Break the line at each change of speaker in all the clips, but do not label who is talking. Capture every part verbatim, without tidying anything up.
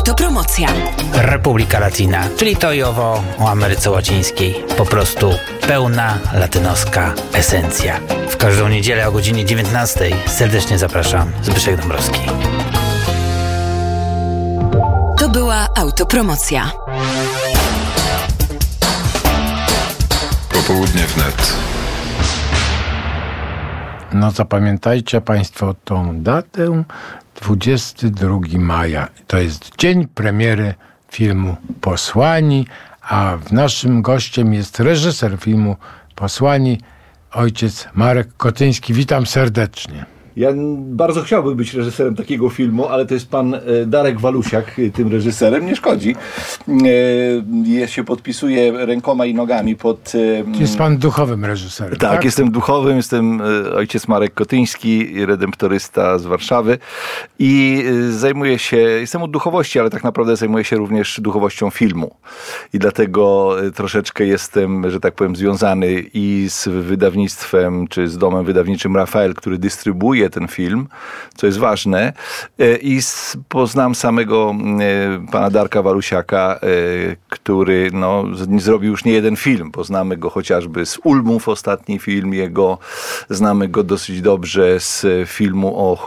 Autopromocja.
Republika Latina, czyli to i owo o Ameryce Łacińskiej. Po prostu pełna latynoska esencja. W każdą niedzielę o godzinie dziewiętnastej serdecznie zapraszam. Zbyszek Dąbrowski.
To była Autopromocja.
Popołudnie wnet.
No zapamiętajcie Państwo tą datę, dwudziestego drugiego maja. To jest dzień premiery filmu Posłani, a naszym gościem jest reżyser filmu Posłani, ojciec Marek Kotyński. Witam serdecznie.
Ja bardzo chciałbym być reżyserem takiego filmu, ale to jest pan Darek Walusiak tym reżyserem. Nie szkodzi. Ja się podpisuję rękoma i nogami pod...
Jest pan duchowym reżyserem,
tak?
Tak,
jestem duchowym. Jestem ojciec Marek Kotyński, redemptorysta z Warszawy i zajmuję się... Jestem od duchowości, ale tak naprawdę zajmuję się również duchowością filmu. I dlatego troszeczkę jestem, że tak powiem, związany i z wydawnictwem, czy z domem wydawniczym Rafael, który dystrybuuje ten film, co jest ważne, i poznam samego pana Darka Walusiaka, który no, zrobił już nie jeden film. Poznamy go chociażby z Ulmów, ostatni film jego, znamy go dosyć dobrze z filmu o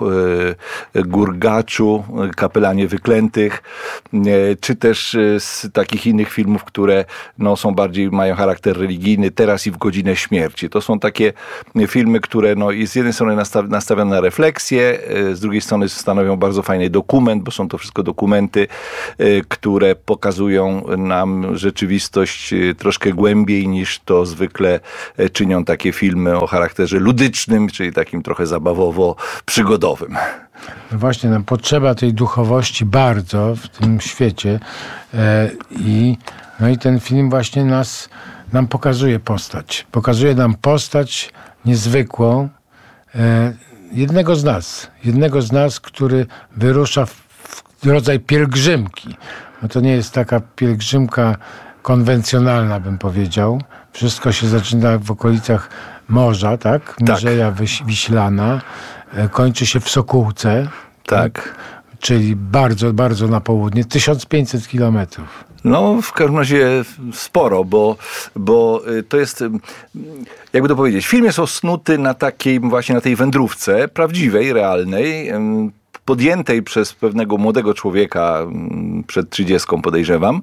Gurgaczu, Kapelanie Wyklętych, czy też z takich innych filmów, które no, są bardziej, mają charakter religijny, Teraz i w godzinę śmierci. To są takie filmy, które no, z jednej strony nastawione na refleksję, z drugiej strony stanowią bardzo fajny dokument, bo są to wszystko dokumenty, które pokazują nam rzeczywistość troszkę głębiej niż to zwykle czynią takie filmy o charakterze ludycznym, czyli takim trochę zabawowo-przygodowym.
No właśnie, nam potrzeba tej duchowości bardzo w tym świecie e, i, no i ten film właśnie nas, nam pokazuje postać. Pokazuje nam postać niezwykłą, e, jednego z nas, jednego z nas, który wyrusza w, w rodzaj pielgrzymki. No to nie jest taka pielgrzymka konwencjonalna, bym powiedział. Wszystko się zaczyna w okolicach morza, tak? Mierzeja Wyś- Wiślana. E, kończy się w Sokółce.
Tak.
tak? Czyli bardzo, bardzo na południe. tysiąc pięćset kilometrów.
No, w każdym razie sporo, bo, bo to jest, jakby to powiedzieć, film jest osnuty na takiej, właśnie na tej wędrówce prawdziwej, realnej, podjętej przez pewnego młodego człowieka przed trzydziestką, podejrzewam,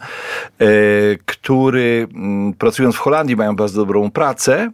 który pracując w Holandii, mają bardzo dobrą pracę,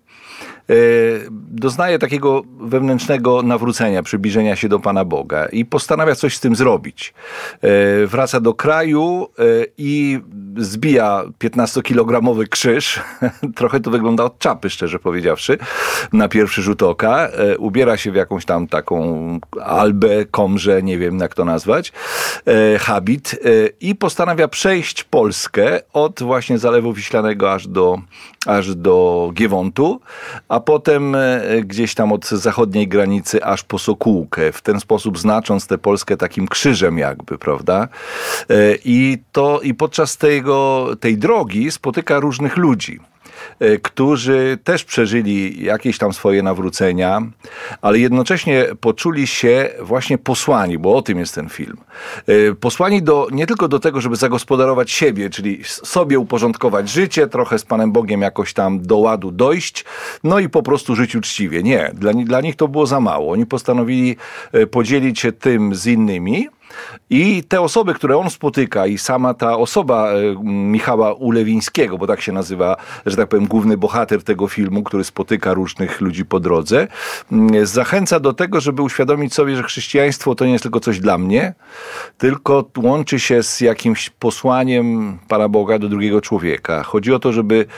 doznaje takiego wewnętrznego nawrócenia, przybliżenia się do Pana Boga i postanawia coś z tym zrobić. Wraca do kraju i zbija piętnastokilogramowy krzyż. Trochę to wygląda od czapy, szczerze powiedziawszy, na pierwszy rzut oka. Ubiera się w jakąś tam taką albę, komrze, nie wiem jak to nazwać, habit i postanawia przejść Polskę od właśnie Zalewu Wiślanego aż do, aż do Giewontu, a potem gdzieś tam od zachodniej granicy aż po Sokółkę. W ten sposób znacząc tę Polskę takim krzyżem jakby, prawda? I to i podczas tego, tej drogi spotyka różnych ludzi, którzy też przeżyli jakieś tam swoje nawrócenia, ale jednocześnie poczuli się właśnie posłani, bo o tym jest ten film. Posłani do, nie tylko do tego, żeby zagospodarować siebie, czyli sobie uporządkować życie, trochę z Panem Bogiem jakoś tam do ładu dojść, no i po prostu żyć uczciwie. Nie, dla, dla nich to było za mało. Oni postanowili podzielić się tym z innymi. I te osoby, które on spotyka i sama ta osoba Michała Ulewińskiego, bo tak się nazywa, że tak powiem, główny bohater tego filmu, który spotyka różnych ludzi po drodze, zachęca do tego, żeby uświadomić sobie, że chrześcijaństwo to nie jest tylko coś dla mnie, tylko łączy się z jakimś posłaniem Pana Boga do drugiego człowieka. Chodzi o to, żeby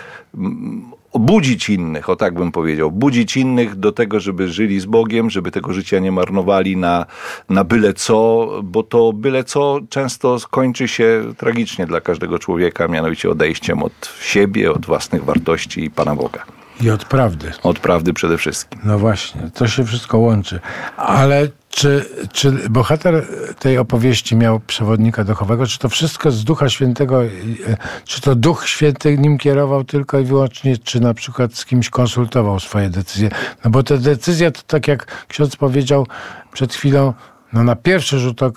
budzić innych, o tak bym powiedział, budzić innych do tego, żeby żyli z Bogiem, żeby tego życia nie marnowali na, na byle co, bo to byle co często skończy się tragicznie dla każdego człowieka, mianowicie odejściem od siebie, od własnych wartości i Pana Boga.
I od prawdy.
Od prawdy przede wszystkim.
No właśnie, to się wszystko łączy. Ale czy, czy bohater tej opowieści miał przewodnika duchowego? Czy to wszystko z Ducha Świętego, czy to Duch Święty nim kierował tylko i wyłącznie, czy na przykład z kimś konsultował swoje decyzje? No bo te decyzje to tak jak ksiądz powiedział przed chwilą, no na pierwszy rzut oka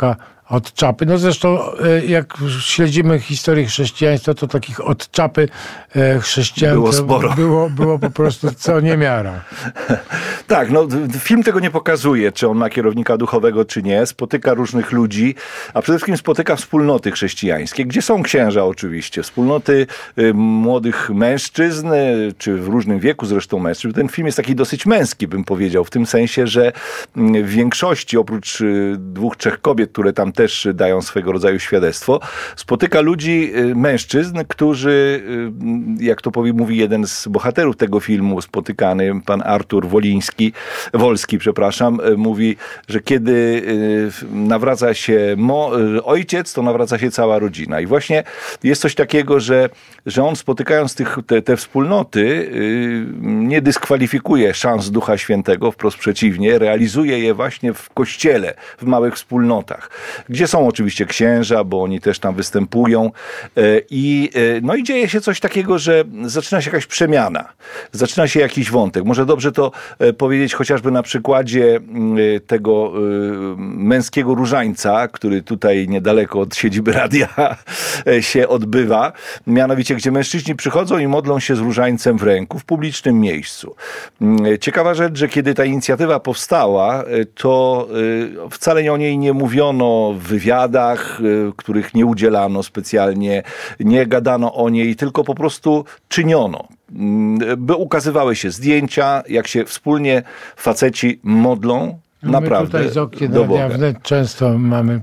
od czapy. No zresztą jak śledzimy historię chrześcijaństwa, to takich od czapy chrześcijan
było sporo.
Było, było po prostu co niemiara.
Tak, no film tego nie pokazuje, czy on ma kierownika duchowego, czy nie. Spotyka różnych ludzi, a przede wszystkim spotyka wspólnoty chrześcijańskie, gdzie są księża oczywiście, wspólnoty y, młodych mężczyzn, czy w różnym wieku zresztą mężczyzn. Ten film jest taki dosyć męski, bym powiedział, w tym sensie, że w większości, oprócz y, dwóch, trzech kobiet, które tam też dają swego rodzaju świadectwo, spotyka ludzi, y, mężczyzn, którzy, y, jak to powie, mówi jeden z bohaterów tego filmu, spotykany, pan Artur Woliński, Wolski, przepraszam, mówi, że kiedy nawraca się mo, ojciec, to nawraca się cała rodzina. I właśnie jest coś takiego, że, że on spotykając tych, te, te wspólnoty nie dyskwalifikuje szans Ducha Świętego, wprost przeciwnie, realizuje je właśnie w kościele, w małych wspólnotach, gdzie są oczywiście księża, bo oni też tam występują i, no i dzieje się coś takiego, że zaczyna się jakaś przemiana, zaczyna się jakiś wątek. Może dobrze to powiedzieć chociażby na przykładzie tego męskiego różańca, który tutaj niedaleko od siedziby radia się odbywa. Mianowicie, gdzie mężczyźni przychodzą i modlą się z różańcem w ręku w publicznym miejscu. Ciekawa rzecz, że kiedy ta inicjatywa powstała, to wcale o niej nie mówiono w wywiadach, których nie udzielano specjalnie, nie gadano o niej, tylko po prostu czyniono. By ukazywały się zdjęcia, jak się wspólnie faceci modlą,
no
naprawdę
my tutaj z okien
do Boga.
Wnet często mamy,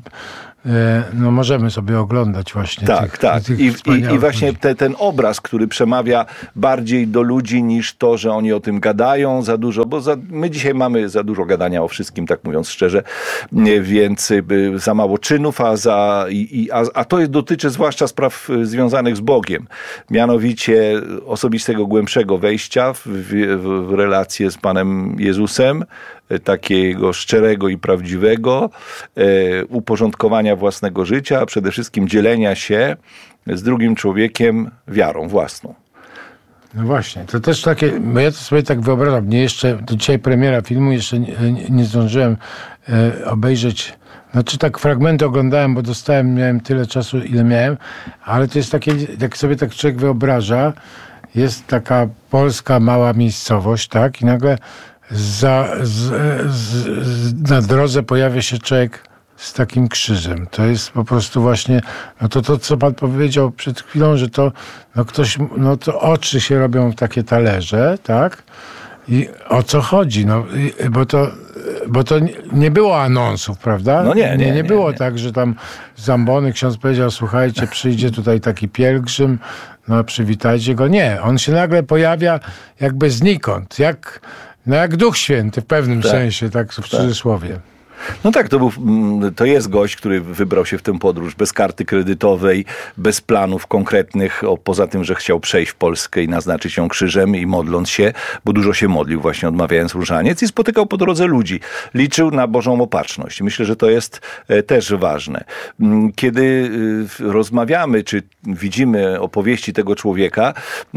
no możemy sobie oglądać właśnie
tak,
tych,
tak.
tych
I, i, i właśnie
ludzi.
te, ten obraz, który przemawia bardziej do ludzi niż to, że oni o tym gadają za dużo, bo za, my dzisiaj mamy za dużo gadania o wszystkim, tak mówiąc szczerze, więc za mało czynów, a, za, i, a, a to dotyczy zwłaszcza spraw związanych z Bogiem. Mianowicie osobistego, głębszego wejścia w, w, w relację z Panem Jezusem, takiego szczerego i prawdziwego, e, uporządkowania własnego życia, a przede wszystkim dzielenia się z drugim człowiekiem wiarą własną.
No właśnie, to też takie, bo ja to sobie tak wyobrażam, mnie jeszcze, to dzisiaj premiera filmu, jeszcze nie, nie zdążyłem e, obejrzeć, znaczy tak fragmenty oglądałem, bo dostałem, miałem tyle czasu, ile miałem, ale to jest takie, jak sobie tak człowiek wyobraża, jest taka polska mała miejscowość, tak, i nagle Za, z, z, z, na drodze pojawia się człowiek z takim krzyżem. To jest po prostu właśnie, no to to, co pan powiedział przed chwilą, że to, no ktoś, no to oczy się robią w takie talerze, tak? I o co chodzi? No, i, bo to, bo to nie, nie było anonsów, prawda?
No nie, nie,
nie, nie było
nie, nie.
tak, że tam z ambony ksiądz powiedział, słuchajcie, przyjdzie tutaj taki pielgrzym, no przywitajcie go. Nie, on się nagle pojawia jakby znikąd, jak No jak Duch Święty w pewnym
tak,
sensie, tak w cudzysłowie.
No tak, to, był, to jest gość, który wybrał się w tę podróż bez karty kredytowej, bez planów konkretnych, o, poza tym, że chciał przejść w Polskę i naznaczyć ją krzyżem i modląc się, bo dużo się modlił właśnie odmawiając różaniec i spotykał po drodze ludzi. Liczył na Bożą opatrzność. Myślę, że to jest też ważne. Kiedy rozmawiamy, czy widzimy opowieści tego człowieka,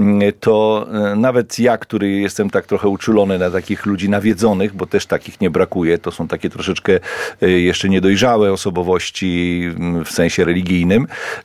to nawet ja, który jestem tak trochę uczulony na takich ludzi nawiedzonych, bo też takich nie brakuje, to są takie troszeczkę jeszcze niedojrzałe osobowości w sensie religijnym,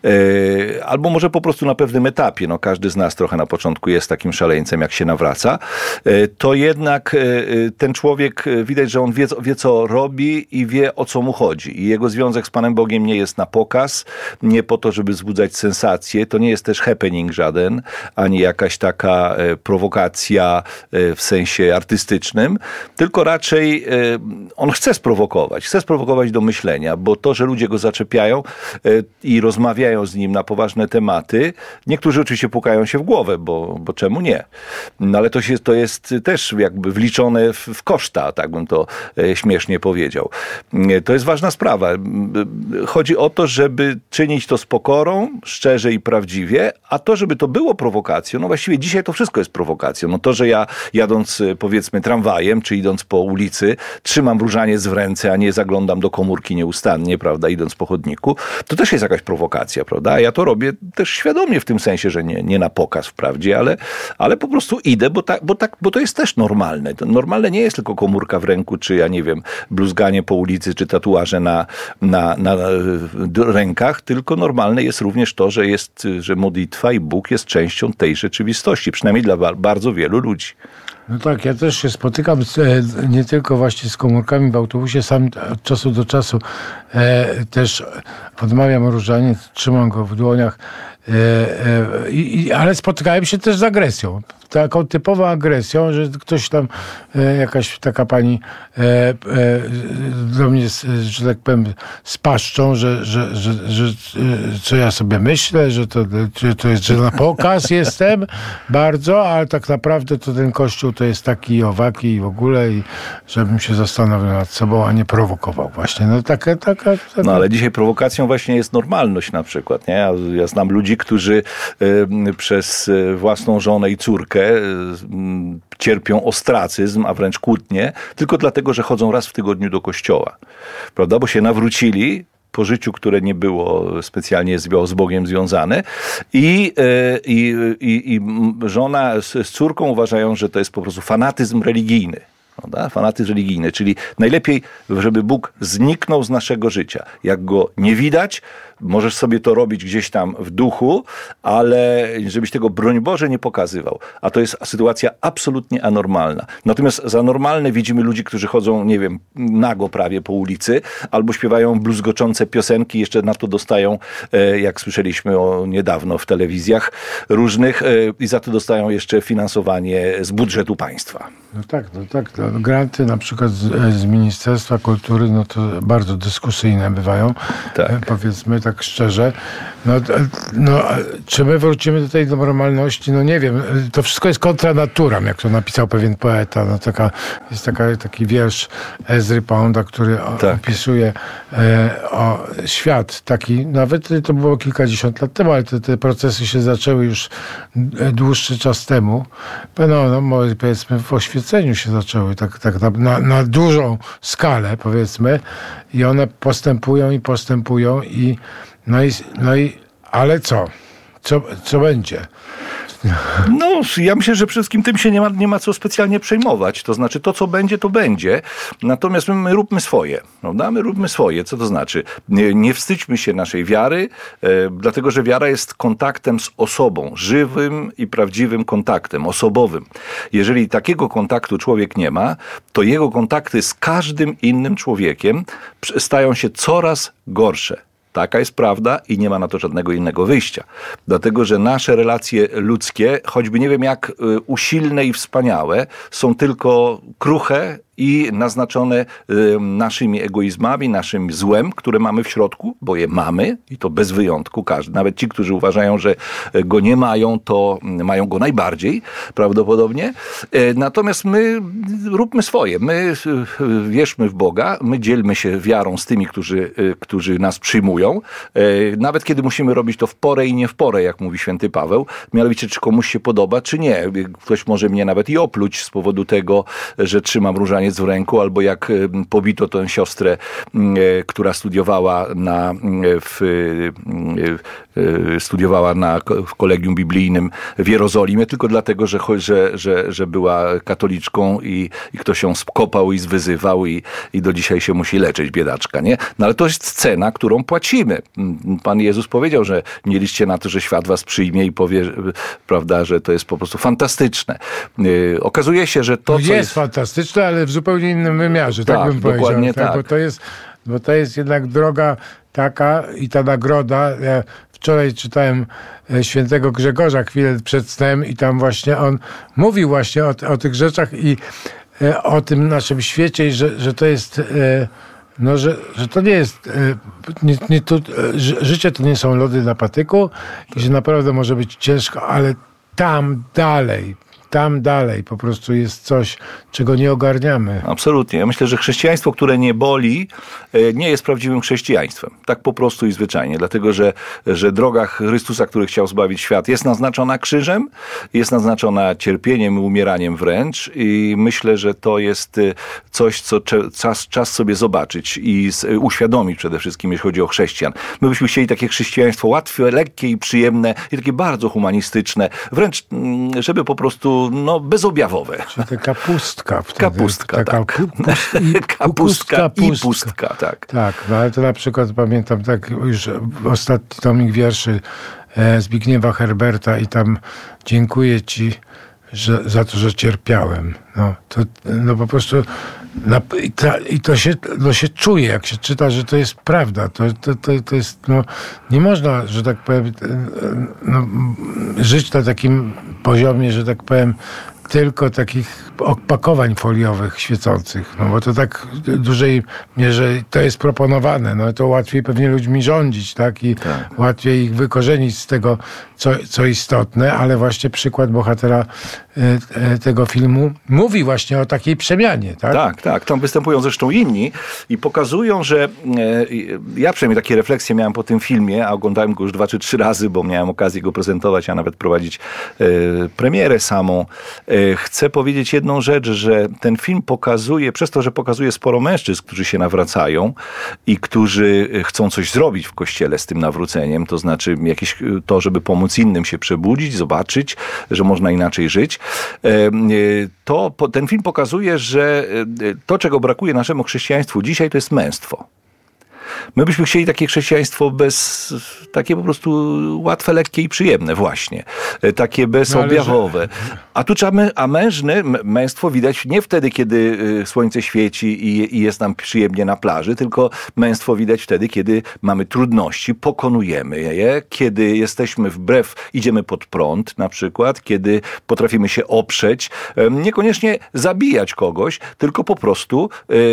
albo może po prostu na pewnym etapie, no każdy z nas trochę na początku jest takim szaleńcem, jak się nawraca, to jednak ten człowiek, widać, że on wie, wie co robi i wie, o co mu chodzi. I jego związek z Panem Bogiem nie jest na pokaz, nie po to, żeby wzbudzać sensację, to nie jest też happening żaden, ani jakaś taka prowokacja w sensie artystycznym, tylko raczej on chce sprowokować. Chce sprowokować do myślenia, bo to, że ludzie go zaczepiają i rozmawiają z nim na poważne tematy, niektórzy oczywiście pukają się w głowę, bo, bo czemu nie? No ale to, się, to jest też jakby wliczone w, w koszta, tak bym to śmiesznie powiedział. To jest ważna sprawa. Chodzi o to, żeby czynić to z pokorą, szczerze i prawdziwie, a to, żeby to było prowokacją, no właściwie dzisiaj to wszystko jest prowokacją. No to, że ja jadąc powiedzmy tramwajem, czy idąc po ulicy, trzymam różaniec w ręce, nocy, a nie zaglądam do komórki nieustannie, prawda, idąc po chodniku, to też jest jakaś prowokacja, prawda? A ja to robię też świadomie w tym sensie, że nie, nie na pokaz wprawdzie, ale, ale po prostu idę, bo, tak, bo, tak, bo to jest też normalne. To normalne nie jest tylko komórka w ręku, czy ja nie wiem, bluzganie po ulicy, czy tatuaże na, na, na rękach, tylko normalne jest również to, że jest, że modlitwa i Bóg jest częścią tej rzeczywistości, przynajmniej dla bardzo wielu ludzi.
No tak, ja też się spotykam z, nie tylko właśnie z komórkami w autobusie, sam od czasu do czasu e, też odmawiam różaniec, trzymam go w dłoniach, e, e, i, ale spotykałem się też z agresją. Taką typową agresją, że ktoś tam, e, jakaś taka pani e, e, do mnie, że tak powiem, z paszczą, że, że, że, że, że co ja sobie myślę, że to, że to jest, że na pokaz jestem bardzo, ale tak naprawdę to ten kościół to jest taki i owaki i w ogóle, i żebym się zastanowił nad sobą, a nie prowokował właśnie. No, taka, taka, taka.
No ale dzisiaj prowokacją właśnie jest normalność na przykład, nie? Ja, ja znam ludzi, którzy y, przez własną żonę i córkę cierpią ostracyzm, a wręcz kłótnie, tylko dlatego, że chodzą raz w tygodniu do kościoła. Prawda? Bo się nawrócili po życiu, które nie było specjalnie z Bogiem związane i, i, i, i żona z, z córką uważają, że to jest po prostu fanatyzm religijny. Prawda? Fanatyzm religijny, czyli najlepiej, żeby Bóg zniknął z naszego życia. Jak go nie widać, możesz sobie to robić gdzieś tam w duchu, ale żebyś tego, broń Boże, nie pokazywał. A to jest sytuacja absolutnie anormalna. Natomiast za normalne widzimy ludzi, którzy chodzą, nie wiem, nago prawie po ulicy, albo śpiewają bluzgoczące piosenki, jeszcze na to dostają, jak słyszeliśmy o niedawno w telewizjach różnych, i za to dostają jeszcze finansowanie z budżetu państwa.
No tak, no tak. Granty na przykład z, z Ministerstwa Kultury, no to bardzo dyskusyjne bywają. Tak. Powiedzmy tak szczerze. No, no, czy my wrócimy do tej normalności? No nie wiem. To wszystko jest kontra naturą, jak to napisał pewien poeta. No taka, jest taka, taki wiersz Ezry Pounda, który tak. opisuje e, o świat taki, nawet to było kilkadziesiąt lat temu, ale te, te procesy się zaczęły już dłuższy czas temu. No, no powiedzmy w oświeceniu się zaczęły, tak, tak na, na, na dużą skalę, powiedzmy, i one postępują i postępują i no i, no i ale co? Co, co będzie?
No, ja myślę, że przede wszystkim tym się nie ma, nie ma co specjalnie przejmować. To znaczy, to co będzie, to będzie. Natomiast my, my róbmy swoje. Prawda? My róbmy swoje. Co to znaczy? Nie, nie wstydźmy się naszej wiary, e, dlatego że wiara jest kontaktem z osobą. Żywym i prawdziwym kontaktem, osobowym. Jeżeli takiego kontaktu człowiek nie ma, to jego kontakty z każdym innym człowiekiem stają się coraz gorsze. Taka jest prawda i nie ma na to żadnego innego wyjścia. Dlatego, że nasze relacje ludzkie, choćby nie wiem jak usilne i wspaniałe, są tylko kruche i naznaczone y, naszymi egoizmami, naszym złem, które mamy w środku, bo je mamy i to bez wyjątku każdy. Nawet ci, którzy uważają, że go nie mają, to mają go najbardziej prawdopodobnie. Y, natomiast my róbmy swoje. My y, wierzmy w Boga, my dzielmy się wiarą z tymi, którzy, y, którzy nas przyjmują. Y, nawet kiedy musimy robić to w porę i nie w porę, jak mówi święty Paweł. Mianowicie, czy komuś się podoba, czy nie. Ktoś może mnie nawet i opluć z powodu tego, że trzymam różaniec w ręku, albo jak pobito tę siostrę, która studiowała na, w, studiowała na, w kolegium biblijnym w Jerozolimie, tylko dlatego, że, że, że, że była katoliczką i, i ktoś ją skopał i zwyzywał i, i do dzisiaj się musi leczyć, biedaczka, nie? No ale to jest cena, którą płacimy. Pan Jezus powiedział, że nie liczcie na to, że świat was przyjmie i powie, prawda, że to jest po prostu fantastyczne. Okazuje się, że to,
no
co
jest,
jest
fantastyczne, ale w zupełnie innym wymiarze, tak, tak bym powiedział.
Dokładnie
tak,
tak.
Bo to jest, bo to jest jednak droga taka i ta nagroda. Ja wczoraj czytałem świętego Grzegorza chwilę przed snem i tam właśnie on mówił właśnie o, o tych rzeczach i o tym naszym świecie i że, że to jest... No, że, że to nie jest, nie, nie to, że życie to nie są lody na patyku i że naprawdę może być ciężko, ale tam dalej, tam dalej po prostu jest coś, czego nie ogarniamy.
Absolutnie. Ja myślę, że chrześcijaństwo, które nie boli, nie jest prawdziwym chrześcijaństwem. Tak po prostu i zwyczajnie. Dlatego, że, że droga Chrystusa, który chciał zbawić świat, jest naznaczona krzyżem, jest naznaczona cierpieniem i umieraniem wręcz i myślę, że to jest coś, co czas, czas sobie zobaczyć i uświadomić przede wszystkim, jeśli chodzi o chrześcijan. My byśmy chcieli takie chrześcijaństwo łatwe, lekkie i przyjemne i takie bardzo humanistyczne, wręcz żeby po prostu no, bezobjawowe.
Czyli taka pustka. Wtedy.
Kapustka,
taka
tak.
Pu, pust, i,
Kapustka
pustka,
i pustka, tak.
Tak, no ale to na przykład pamiętam tak już ostatni tomik wierszy e, Zbigniewa Herberta i tam dziękuję ci że, za to, że cierpiałem. No, to, no po prostu na, i, ta, i to, się, to się czuje, jak się czyta, że to jest prawda. To, to, to, to jest, no, nie można, że tak powiem, no, żyć na takim poziomie, że tak powiem, tylko takich opakowań foliowych świecących, no bo to tak w dużej mierze to jest proponowane, no to łatwiej pewnie ludźmi rządzić, tak, i tak. łatwiej ich wykorzenić z tego, co, co istotne, ale właśnie przykład bohatera e, tego filmu mówi właśnie o takiej przemianie, tak?
Tak, tak, tam występują zresztą inni i pokazują, że e, ja przynajmniej takie refleksje miałem po tym filmie, a oglądałem go już dwa czy trzy razy, bo miałem okazję go prezentować, a nawet prowadzić e, premierę samą. E, Chcę powiedzieć jedną rzecz, że ten film pokazuje, przez to, że pokazuje sporo mężczyzn, którzy się nawracają i którzy chcą coś zrobić w Kościele z tym nawróceniem, to znaczy jakieś to, żeby pomóc innym się przebudzić, zobaczyć, że można inaczej żyć, to ten film pokazuje, że to, czego brakuje naszemu chrześcijaństwu dzisiaj, to jest męstwo. My byśmy chcieli takie chrześcijaństwo bez, takie po prostu łatwe, lekkie i przyjemne właśnie. Takie bezobjawowe. A tu trzeba, a mężne, męstwo widać nie wtedy, kiedy słońce świeci i, i jest nam przyjemnie na plaży, tylko męstwo widać wtedy, kiedy mamy trudności, pokonujemy je, kiedy jesteśmy wbrew, idziemy pod prąd na przykład, kiedy potrafimy się oprzeć, niekoniecznie zabijać kogoś, tylko po prostu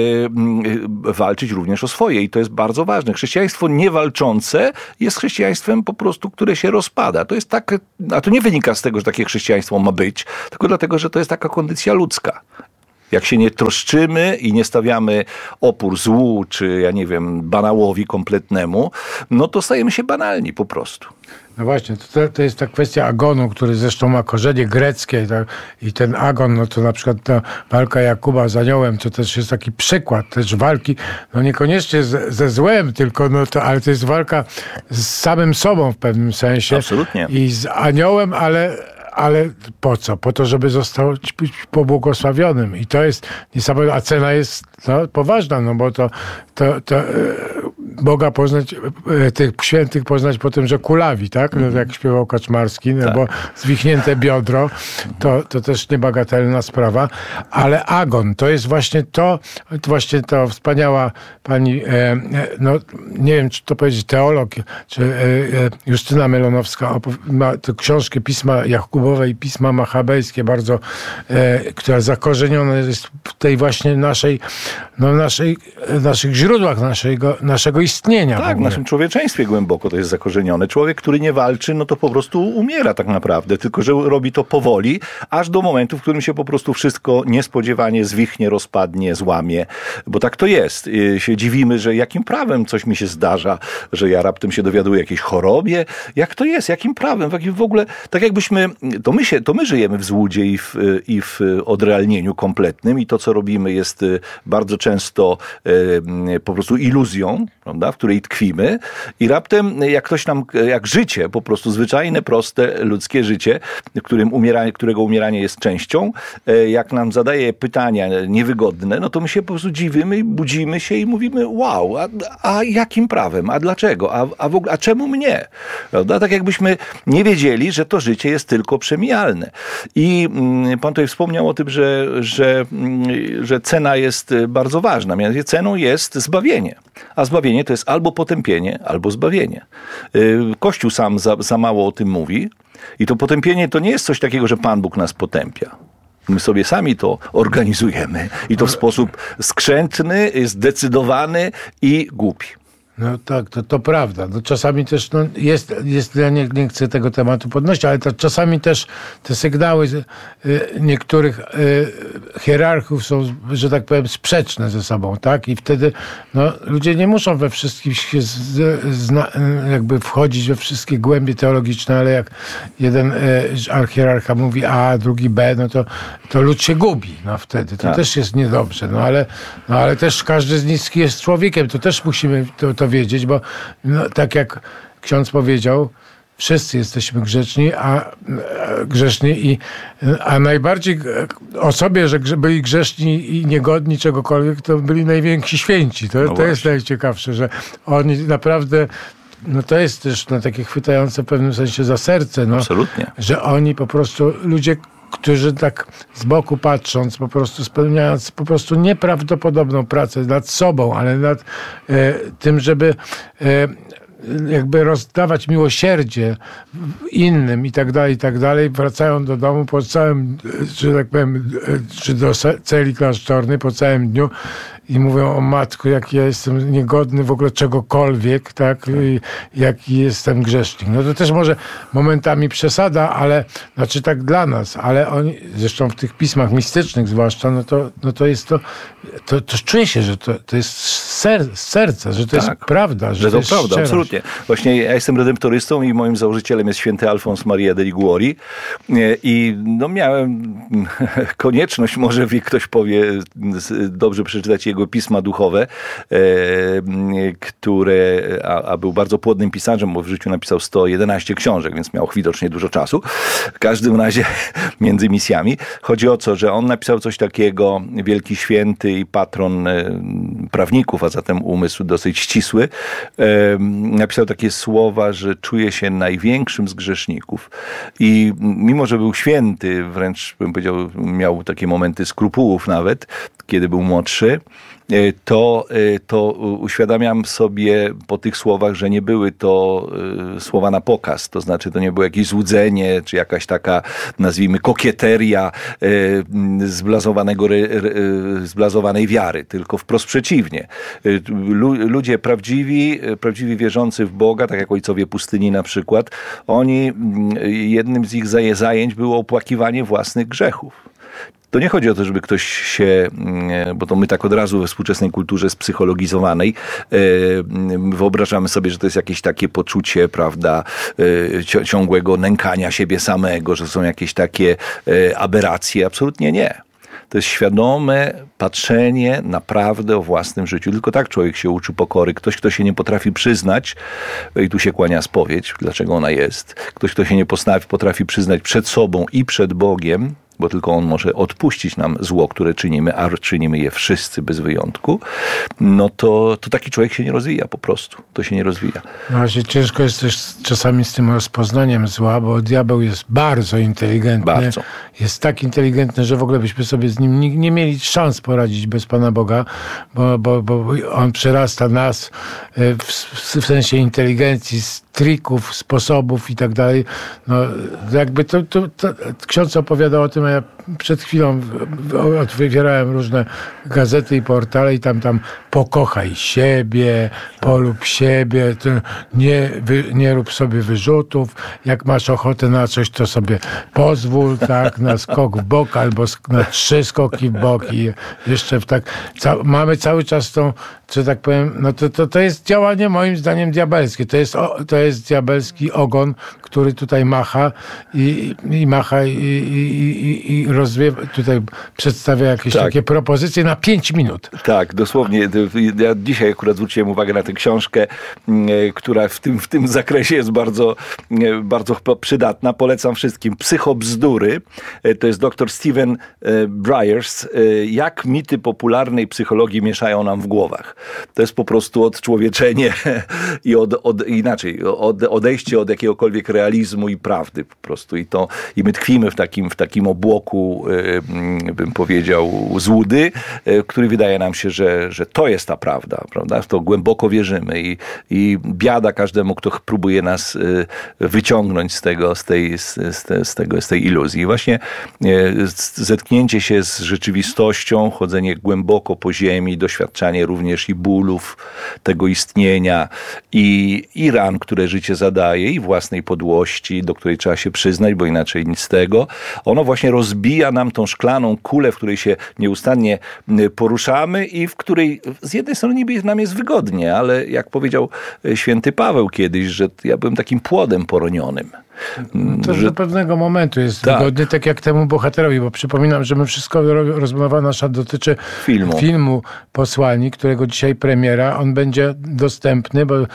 yy, walczyć również o swoje i to jest bardzo bardzo ważne. Chrześcijaństwo niewalczące jest chrześcijaństwem po prostu, które się rozpada. To jest tak, a to nie wynika z tego, że takie chrześcijaństwo ma być, tylko dlatego, że to jest taka kondycja ludzka. Jak się nie troszczymy i nie stawiamy opór złu, czy ja nie wiem, banałowi kompletnemu, no to stajemy się banalni po prostu.
No właśnie, to, to jest ta kwestia agonu, który zresztą ma korzenie greckie tak? I ten agon, no to na przykład ta walka Jakuba z aniołem, to też jest taki przykład też walki, no niekoniecznie z, ze złem, tylko no to, ale to jest walka z samym sobą w pewnym sensie.
Absolutnie.
I z aniołem, ale ale po co? Po to, żeby został pobłogosławionym. I to jest niesamowite, a cena jest no, poważna, no bo to, to, to e, Boga poznać, e, tych świętych poznać po tym, że kulawi, tak? No, jak śpiewał Kaczmarski, no, tak. Bo zwichnięte biodro, to, to też niebagatelna sprawa, ale agon, to jest właśnie to, to właśnie to wspaniała pani, e, no nie wiem, czy to powiedzieć teolog, czy e, Justyna Melonowska ma te książki, pisma Jakubowe i pisma machabejskie, bardzo, e, która zakorzeniona jest w tej właśnie naszej, no naszej, naszych źródłach naszego, naszego istnienia.
Tak, w naszym człowieczeństwie głęboko to jest zakorzenione. Człowiek, który nie walczy, no to po prostu umiera tak naprawdę, tylko że robi to powoli, aż do momentu, w którym się po prostu wszystko niespodziewanie zwichnie, rozpadnie, złamie, bo tak to jest. I się dziwimy, że jakim prawem coś mi się zdarza, że ja raptem się dowiaduję o jakiejś chorobie. Jak to jest? Jakim prawem? W ogóle, tak jakbyśmy, to my, się, to my żyjemy w złudzie i w, i w odrealnieniu kompletnym i to, co robimy, jest bardzo często e, po prostu iluzją, prawda, w której tkwimy i raptem jak ktoś nam, jak życie, po prostu zwyczajne, proste, ludzkie życie, którym umieranie, którego umieranie jest częścią, e, jak nam zadaje pytania niewygodne, no to my się po prostu dziwimy i budzimy się i mówimy wow, a, a jakim prawem, a dlaczego, a, a, w ogóle, a czemu mnie? Prawda? Tak jakbyśmy nie wiedzieli, że to życie jest tylko przemijalne. I mm, pan tutaj wspomniał o tym, że, że, mm, że cena jest bardzo ważna. Mianowicie ceną jest zbawienie. A zbawienie to jest albo potępienie, albo zbawienie. Kościół sam za, za mało o tym mówi. I to potępienie to nie jest coś takiego, że Pan Bóg nas potępia. My sobie sami to organizujemy. I to w sposób skrzętny, zdecydowany i głupi.
No tak, to, to prawda. No czasami też no, jest, jest ja nie, nie chcę tego tematu podnosić, ale to czasami też te sygnały y, niektórych y, hierarchów są, że tak powiem, sprzeczne ze sobą, tak? I wtedy no, ludzie nie muszą we wszystkich się z, zna, jakby wchodzić we wszystkie głębie teologiczne, ale jak jeden y, archierarcha mówi A, a drugi B, no to, to lud się gubi, no wtedy. To
tak.
też jest niedobrze, no ale, no ale też każdy z nich jest człowiekiem, to też musimy to, to wiedzieć, bo no, tak jak ksiądz powiedział, wszyscy jesteśmy grzeczni, a, a grzeszni i a najbardziej o sobie, że byli grzeszni i niegodni czegokolwiek, to byli najwięksi święci. To,
no
to jest najciekawsze, że oni naprawdę no to jest też no, takie chwytające w pewnym sensie za serce, no,
absolutnie,
że oni po prostu ludzie, którzy tak z boku patrząc, po prostu spełniając po prostu nieprawdopodobną pracę nad sobą, ale nad e, tym, żeby e, jakby rozdawać miłosierdzie innym i tak dalej, i tak dalej, wracają do domu po całym, że tak powiem, czy do celi klasztornej po całym dniu i mówią: o matko, jak ja jestem niegodny w ogóle czegokolwiek, tak, i jaki jestem grzesznik. No to też może momentami przesada, ale, znaczy tak dla nas, ale oni, zresztą w tych pismach mistycznych zwłaszcza, no to, no to jest to, to, to czuje się, że to, to jest ser, z serca, że to tak, jest prawda. Że,
że to,
to jest
prawda,
szczerość.
Absolutnie. Właśnie ja jestem redemptorystą i moim założycielem jest święty Alfons Maria de Liguori i no miałem konieczność, może wie ktoś powie, dobrze przeczytać jego pisma duchowe, które, a, a był bardzo płodnym pisarzem, bo w życiu napisał sto jedenaście książek, więc miał widocznie dużo czasu. W każdym razie między misjami. Chodzi o to, że on napisał coś takiego, wielki święty i patron prawników, a zatem umysł dosyć ścisły, napisał takie słowa, że czuje się największym z grzeszników. I mimo, że był święty, wręcz bym powiedział, miał takie momenty skrupułów nawet, kiedy był młodszy, to, to uświadamiam sobie po tych słowach, że nie były to słowa na pokaz. To znaczy, to nie było jakieś złudzenie, czy jakaś taka, nazwijmy, kokieteria zblazowanego, zblazowanej wiary, tylko wprost przeciwnie. Ludzie prawdziwi, prawdziwi wierzący w Boga, tak jak ojcowie pustyni na przykład, oni, jednym z ich zajęć było opłakiwanie własnych grzechów. To nie chodzi o to, żeby ktoś się, bo to my tak od razu we współczesnej kulturze spsychologizowanej wyobrażamy sobie, że to jest jakieś takie poczucie, prawda, ciągłego nękania siebie samego, że są jakieś takie aberracje. Absolutnie nie. To jest świadome patrzenie naprawdę o własnym życiu. Tylko tak człowiek się uczy pokory. Ktoś, kto się nie potrafi przyznać, i tu się kłania spowiedź, dlaczego ona jest. Ktoś, kto się nie potrafi, potrafi przyznać przed sobą i przed Bogiem, bo tylko On może odpuścić nam zło, które czynimy, a czynimy je wszyscy bez wyjątku, no to, to taki człowiek się nie rozwija po prostu. To się nie rozwija.
No właśnie ciężko jest też czasami z tym rozpoznaniem zła, bo diabeł jest bardzo inteligentny.
Bardzo.
Jest tak inteligentny, że w ogóle byśmy sobie z nim nie, nie mieli szans poradzić bez Pana Boga, bo, bo, bo On przerasta nas w, w sensie inteligencji, trików, sposobów i tak dalej. No jakby to, to, to ksiądz opowiadał o tym, a ja przed chwilą otwierałem różne gazety i portale i tam tam pokochaj siebie, polub siebie, nie, wy, nie rób sobie wyrzutów, jak masz ochotę na coś, to sobie pozwól, tak, na skok w bok albo na trzy skoki w bok i jeszcze w tak, ca, mamy cały czas tą, że tak powiem, no to, to, to jest działanie moim zdaniem diabelskie, to jest, o, to jest diabelski ogon, który tutaj macha i, i macha i, i, i, i rozwiewa, tutaj przedstawia jakieś
tak.
takie propozycje na pięć minut.
Tak, dosłownie. Ja dzisiaj akurat zwróciłem uwagę na tę książkę, która w tym, w tym zakresie jest bardzo, bardzo przydatna. Polecam wszystkim. Psychobzdury. To jest dr Stephen Briers. Jak mity popularnej psychologii mieszają nam w głowach. To jest po prostu odczłowieczenie i od, od, inaczej, od, odejście od jakiegokolwiek realizmu i prawdy po prostu. I, to, i my tkwimy w takim, w takim obłoku, bym powiedział, złudy, który wydaje nam się, że, że to jest ta prawda, prawda? W to głęboko wierzymy i, i biada każdemu, kto próbuje nas wyciągnąć z tego, z tej, z, z, z tego, z tej iluzji. I właśnie zetknięcie się z rzeczywistością, chodzenie głęboko po ziemi, doświadczanie również i bólów tego istnienia i, i ran, które życie zadaje, i własnej podłości, do której trzeba się przyznać, bo inaczej nic z tego. Ono właśnie rozbija nam tą szklaną kulę, w której się nieustannie poruszamy i w której z jednej strony niby nam jest wygodnie, ale jak powiedział święty Paweł kiedyś, że ja byłem takim płodem poronionym.
To że... do pewnego momentu jest tak. wygodny, tak jak temu bohaterowi, bo przypominam, że my wszystko, rozmowa nasza dotyczy filmu, filmu Posłani, którego dzisiaj premiera. On będzie dostępny bo, e,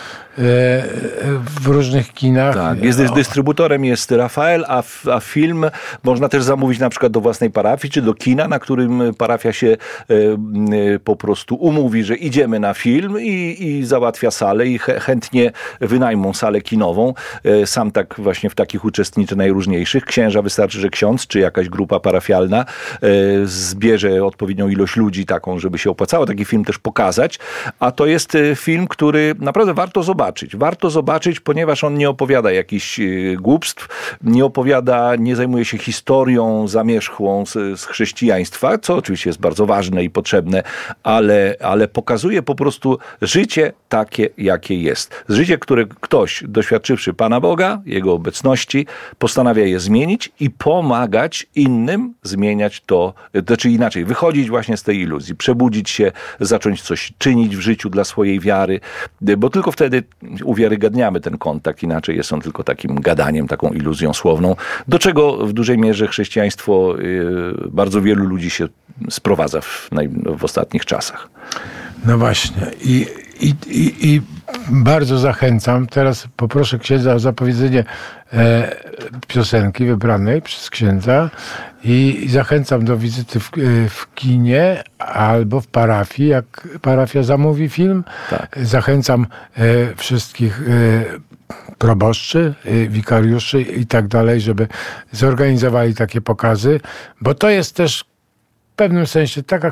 w różnych kinach.
Tak, jest o. dystrybutorem jest Rafael, a, a film można też zamówić na przykład do własnej parafii, czy do kina, na którym parafia się e, e, po prostu umówi, że idziemy na film i, i załatwia salę i ch- chętnie wynajmą salę kinową. E, sam tak właśnie w takich uczestniczy najróżniejszych. Księża wystarczy, że ksiądz czy jakaś grupa parafialna e, zbierze odpowiednią ilość ludzi taką, żeby się opłacało taki film też pokazać. A to jest film, który naprawdę warto zobaczyć. Warto zobaczyć, ponieważ on nie opowiada jakichś głupstw, nie opowiada, nie zajmuje się historią zamierzchłą z, z chrześcijaństwa, co oczywiście jest bardzo ważne i potrzebne, ale, ale pokazuje po prostu życie takie, jakie jest. Życie, które ktoś, doświadczywszy Pana Boga, Jego obecności, postanawia je zmienić i pomagać innym zmieniać to, to czy inaczej, wychodzić właśnie z tej iluzji, przebudzić się, zacząć coś czynić w życiu dla swojej wiary, bo tylko wtedy uwiarygadniamy ten kontakt, inaczej jest on tylko takim gadaniem, taką iluzją słowną, do czego w dużej mierze chrześcijaństwo bardzo wielu ludzi się sprowadza w, w ostatnich czasach.
No właśnie i, i, i, i bardzo zachęcam, teraz poproszę księdza o zapowiedzenie e, piosenki wybranej przez księdza i, i zachęcam do wizyty w, w kinie albo w parafii, jak parafia zamówi film. Tak. Zachęcam e, wszystkich e, proboszczy, e, wikariuszy i tak dalej, żeby zorganizowali takie pokazy, bo to jest też w pewnym sensie taka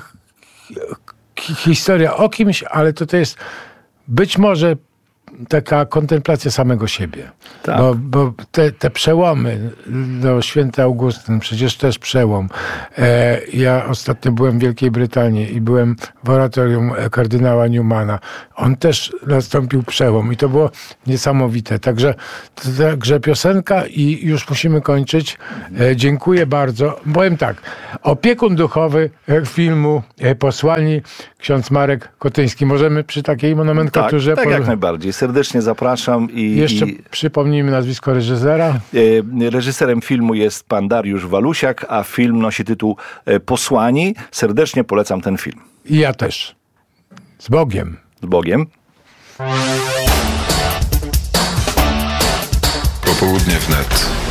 historia o kimś, ale to, to jest być może taka kontemplacja samego siebie. Tak. Bo, bo te, te przełomy, no, święty Augustyn, przecież też przełom. E, ja ostatnio byłem w Wielkiej Brytanii i byłem w oratorium kardynała Newmana. On też nastąpił przełom i to było niesamowite. Także, także piosenka i już musimy kończyć. E, dziękuję bardzo. Powiem tak, opiekun duchowy filmu Posłani, ksiądz Marek Kotyński. Możemy przy takiej nomenklaturze...
Tak, tak jak najbardziej. Serdecznie zapraszam. I
jeszcze
i...
przypomnijmy nazwisko reżysera.
Reżyserem filmu jest pan Dariusz Walusiak, a film nosi tytuł Posłani. Serdecznie polecam ten film.
I ja też. Z Bogiem.
Z Bogiem.
Popołudnie wnet.